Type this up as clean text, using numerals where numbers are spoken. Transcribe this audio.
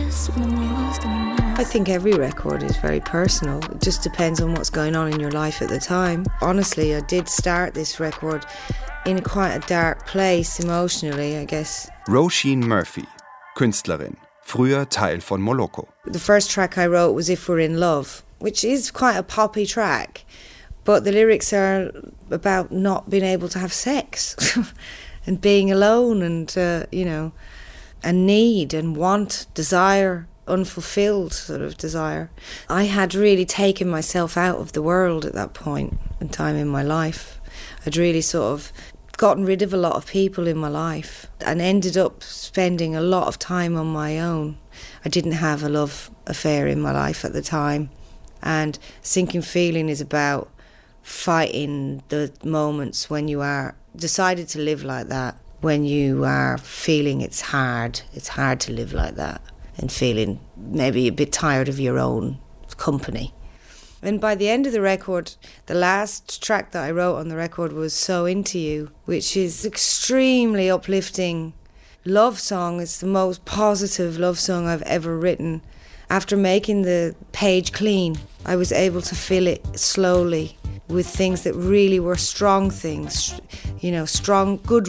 I think every record is very personal. It just depends on what's going on in your life at the time. Honestly, I did start this record in quite a dark place emotionally, I guess. Roisin Murphy, Künstlerin, früher Teil von Moloko. The first track I wrote was If We're in Love, which is quite a poppy track, but the lyrics are about not being able to have sex and being alone and, and need and want, desire, unfulfilled sort of desire. I had really taken myself out of the world at that point in time in my life. I'd really sort of gotten rid of a lot of people in my life and ended up spending a lot of time on my own. I didn't have a love affair in my life at the time, and Sinking Feeling is about fighting the moments when you are decided to live like that, when you are feeling it's hard to live like that, and feeling maybe a bit tired of your own company. And by the end of the record, the last track that I wrote on the record was So Into You, which is extremely uplifting love song. It's the most positive love song I've ever written. After making the page clean, I was able to fill it slowly with things that really were strong things, strong, good